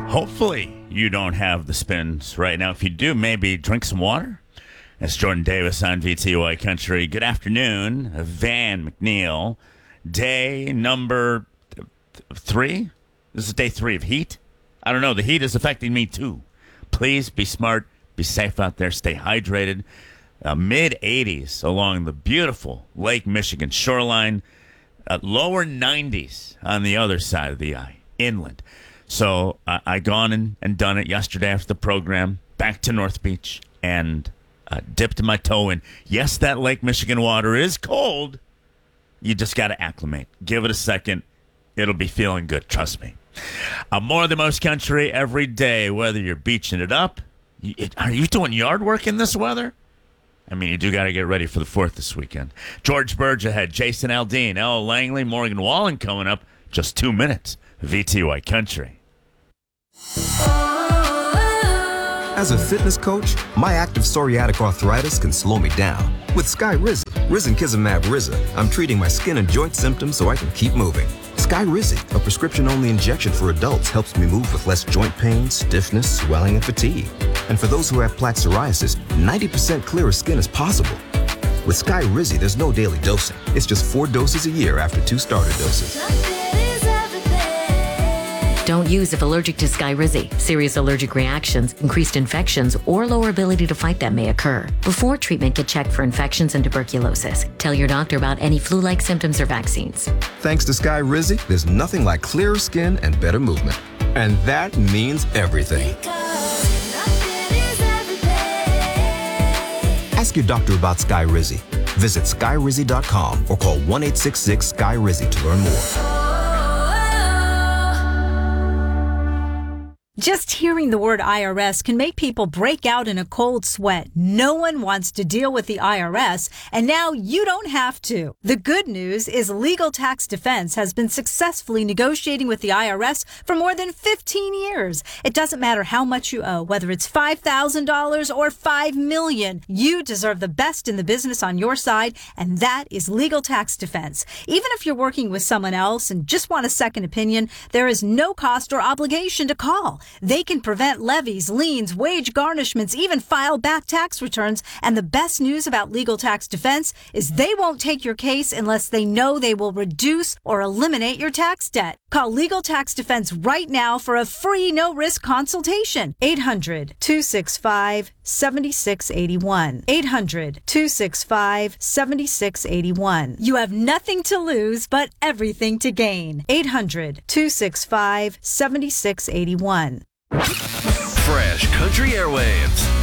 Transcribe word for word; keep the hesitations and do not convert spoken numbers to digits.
Hopefully you don't have the spins right now. If you do, maybe drink some water. It's Jordan Davis on V T Y Country. Good afternoon, Van McNeil. Day number th- three? This is day three of heat. I don't know. The heat is affecting me too. Please be smart. Be safe out there. Stay hydrated. Uh, mid eighties along the beautiful Lake Michigan shoreline. Uh, lower nineties on the other side of the eye, inland. So uh, I gone and, and done it yesterday after the program, back to North Beach, and uh, dipped my toe in. Yes, that Lake Michigan water is cold. You just got to acclimate. Give it a second. It'll be feeling good. Trust me. Uh, more than most country every day, whether you're beaching it up. You, it, are you doing yard work in this weather? I mean, you do got to get ready for the fourth this weekend. George Burge ahead. Jason Aldean, Ella Langley, Morgan Wallen coming up. Just two minutes. V T Y Country. As a fitness coach, my active psoriatic arthritis can slow me down. With Skyrizi, risankizumab Riza, I'm treating my skin and joint symptoms so I can keep moving. Skyrizi, a prescription-only injection for adults, helps me move with less joint pain, stiffness, swelling, and fatigue. And for those who have plaque psoriasis, ninety percent clearer skin is possible. With Skyrizi, there's no daily dosing. It's just four doses a year after two starter doses. Don't use if allergic to Skyrizi. Serious allergic reactions, increased infections, or lower ability to fight them may occur. Before treatment, get checked for infections and tuberculosis. Tell your doctor about any flu-like symptoms or vaccines. Thanks to Skyrizi, there's nothing like clearer skin and better movement. And that means everything. Ask your doctor about Skyrizi. Visit skyrizi dot com or call one eight six six Sky Rizi to learn more. Just hearing the word I R S can make people break out in a cold sweat. No one wants to deal with the I R S, and now you don't have to. The good news is Legal Tax Defense has been successfully negotiating with the I R S for more than fifteen years. It doesn't matter how much you owe, whether it's five thousand dollars or five million dollars. You deserve the best in the business on your side, and that is Legal Tax Defense. Even if you're working with someone else and just want a second opinion, there is no cost or obligation to call. They can prevent levies, liens, wage garnishments, even file back tax returns. And the best news about Legal Tax Defense is they won't take your case unless they know they will reduce or eliminate your tax debt. Call Legal Tax Defense right now for a free no-risk consultation. eight hundred, two six five, seven six eight one. eight hundred, two six five, seven six eight one. You have nothing to lose but everything to gain. eight hundred, two six five, seven six eight one. Fresh Country Airwaves.